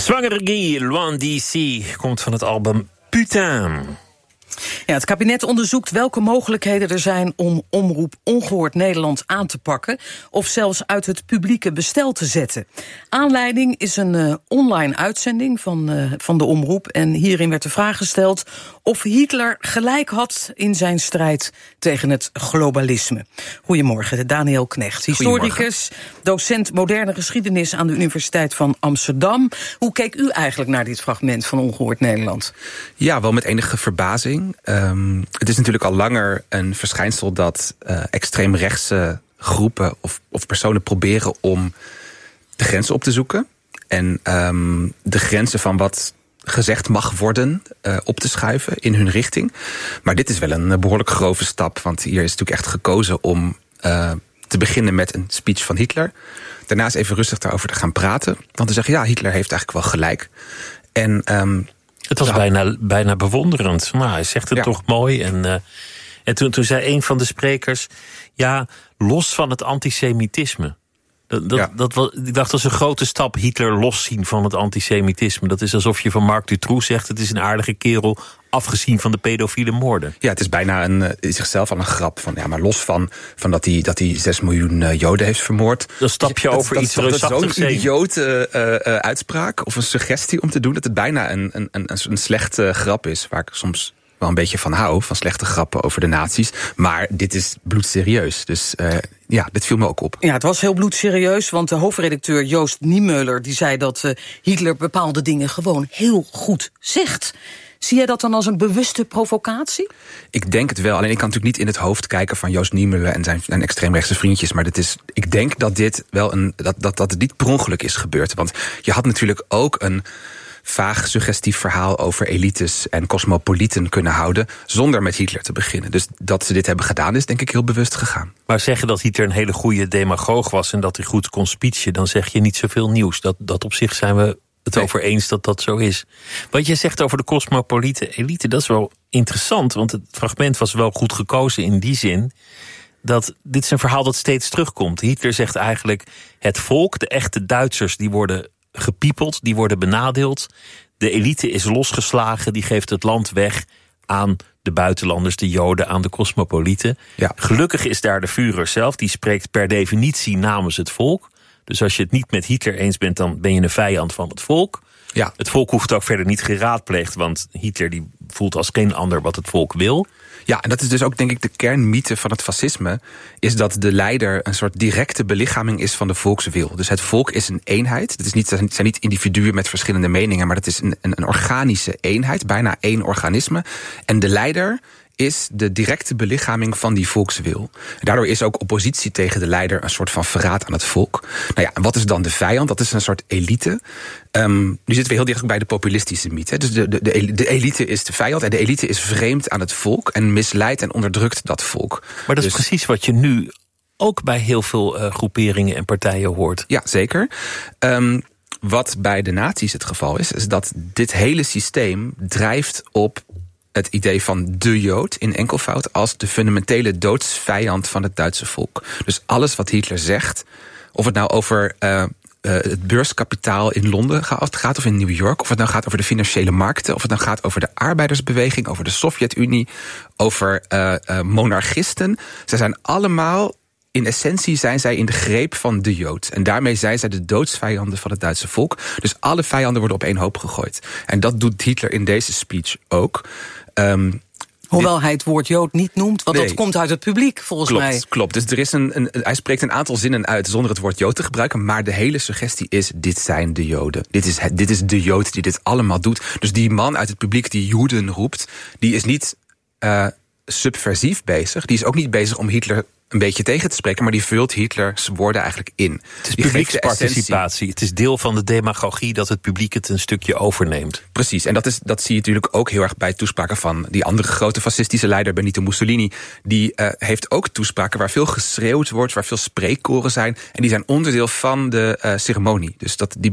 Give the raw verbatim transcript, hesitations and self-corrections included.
Zwangere Guy, Loin d'ici, komt van het album Putain. Ja, het kabinet onderzoekt welke mogelijkheden er zijn om Omroep Ongehoord Nederland aan te pakken of zelfs uit het publieke bestel te zetten. Aanleiding is een uh, online uitzending van, uh, van de omroep en hierin werd de vraag gesteld of Hitler gelijk had in zijn strijd tegen het globalisme. Goedemorgen, Daniel Knecht, historicus, docent moderne geschiedenis aan de Universiteit van Amsterdam. Hoe keek u eigenlijk naar dit fragment van Ongehoord Nederland? Ja, wel met enige verbazing. Um, het is natuurlijk al langer een verschijnsel dat uh, extreemrechtse groepen of, of personen proberen om de grenzen op te zoeken. En um, de grenzen van wat gezegd mag worden uh, op te schuiven in hun richting. Maar dit is wel een behoorlijk grove stap, want hier is natuurlijk echt gekozen om uh, te beginnen met een speech van Hitler. Daarna eens even rustig daarover te gaan praten. Want te zeggen, ja, Hitler heeft eigenlijk wel gelijk. En um, Het was ja. bijna, bijna bewonderend. Maar hij zegt het ja. toch mooi. En, uh, en toen, toen zei een van de sprekers, ja, los van het antisemitisme. Dat, dat, ja. dat was, ik dacht, dat is een grote stap, Hitler loszien van het antisemitisme. Dat is alsof je van Marc Dutroux zegt, het is een aardige kerel, afgezien van de pedofiele moorden. Ja, het is bijna een, uh, zichzelf al een grap. Van, ja, maar los van, van dat hij dat hij zes miljoen uh, Joden heeft vermoord. Dan stap je over dat, iets dat, dat is zo'n idiote uh, uh, uitspraak of een suggestie om te doen dat het bijna een, een, een, een slechte grap is, waar ik soms wel een beetje van hou, van slechte grappen over de nazi's. Maar dit is bloedserieus. Dus uh, ja, dit viel me ook op. Ja, het was heel bloedserieus, want de hoofdredacteur Joost Niemöller die zei dat uh, Hitler bepaalde dingen gewoon heel goed zegt. Zie jij dat dan als een bewuste provocatie? Ik denk het wel. Alleen ik kan natuurlijk niet in het hoofd kijken van Joost Niemöller en zijn, zijn extreemrechtse vriendjes. Maar dit is, ik denk dat dit wel een, dat, dat, dat het niet per ongeluk is gebeurd. Want je had natuurlijk ook een vaag suggestief verhaal over elites en cosmopolieten kunnen houden zonder met Hitler te beginnen. Dus dat ze dit hebben gedaan is denk ik heel bewust gegaan. Maar zeggen dat Hitler een hele goede demagoog was en dat hij goed kon speechen, dan zeg je niet zoveel nieuws. Dat, dat op zich zijn we het nee. over eens dat dat zo is. Wat je zegt over de cosmopolite elite, dat is wel interessant, want het fragment was wel goed gekozen in die zin dat dit is een verhaal dat steeds terugkomt. Hitler zegt eigenlijk, het volk, de echte Duitsers, die worden gepiepeld, die worden benadeeld. De elite is losgeslagen, die geeft het land weg aan de buitenlanders, de Joden, aan de cosmopolieten. Ja. Gelukkig is daar de Führer zelf, die spreekt per definitie namens het volk. Dus als je het niet met Hitler eens bent, dan ben je een vijand van het volk. Ja. Het volk hoeft ook verder niet geraadpleegd, want Hitler die voelt als geen ander wat het volk wil. Ja, en dat is dus ook denk ik de kernmythe van het fascisme, is dat de leider een soort directe belichaming is van de volkswil. Dus het volk is een eenheid. Het, is niet, het zijn niet individuen met verschillende meningen, maar het is een, een, een organische eenheid, bijna één organisme. En de leider is de directe belichaming van die volkswil. Daardoor is ook oppositie tegen de leider een soort van verraad aan het volk. Nou ja, en wat is dan de vijand? Dat is een soort elite. Um, nu zitten we heel dicht bij de populistische mythe. Dus de, de, de elite is de vijand en de elite is vreemd aan het volk en misleidt en onderdrukt dat volk. Maar dat is dus precies wat je nu ook bij heel veel uh, groeperingen en partijen hoort. Ja, zeker. Um, wat bij de nazi's het geval is, is dat dit hele systeem drijft op het idee van de Jood in enkelvoud als de fundamentele doodsvijand van het Duitse volk. Dus alles wat Hitler zegt, of het nou over uh, uh, het beurskapitaal in Londen gaat of in New York, of het nou gaat over de financiële markten, of het nou gaat over de arbeidersbeweging, over de Sovjet-Unie, over uh, uh, monarchisten. Ze zijn allemaal, in essentie zijn zij in de greep van de Jood. En daarmee zijn zij de doodsvijanden van het Duitse volk. Dus alle vijanden worden op één hoop gegooid. En dat doet Hitler in deze speech ook. Um, Hoewel dit hij het woord Jood niet noemt, want nee. dat komt uit het publiek, volgens klopt, mij. Klopt, dus er is een, een, hij spreekt een aantal zinnen uit zonder het woord Jood te gebruiken, maar de hele suggestie is, dit zijn de Joden. Dit is, dit is de Jood die dit allemaal doet. Dus die man uit het publiek die Joden roept, die is niet uh, subversief bezig. Die is ook niet bezig om Hitler een beetje tegen te spreken, maar die vult Hitlers woorden eigenlijk in. Het is publieksparticipatie. Het is deel van de demagogie dat het publiek het een stukje overneemt. Precies, en dat, is, dat zie je natuurlijk ook heel erg bij toespraken van die andere grote fascistische leider, Benito Mussolini. Die uh, heeft ook toespraken waar veel geschreeuwd wordt, waar veel spreekkoren zijn. En die zijn onderdeel van de uh, ceremonie. Dus dat, die